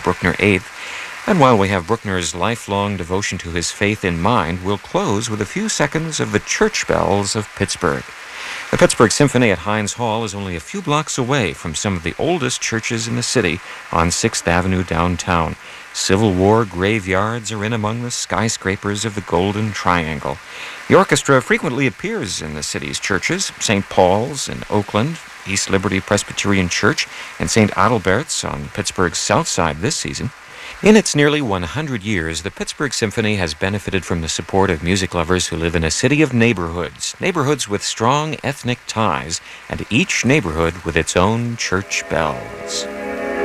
Bruckner 8th. And while we have Bruckner's lifelong devotion to his faith in mind, we'll close with a few seconds of the church bells of Pittsburgh. The Pittsburgh Symphony at Heinz Hall is only a few blocks away from some of the oldest churches in the city on 6th Avenue downtown. Civil War graveyards are in among the skyscrapers of the Golden Triangle. The orchestra frequently appears in the city's churches, St. Paul's in Oakland, East Liberty Presbyterian Church, and St. Adalbert's on Pittsburgh's south side this season. In its nearly 100 years, the Pittsburgh Symphony has benefited from the support of music lovers who live in a city of neighborhoods with strong ethnic ties, and each neighborhood with its own church bells.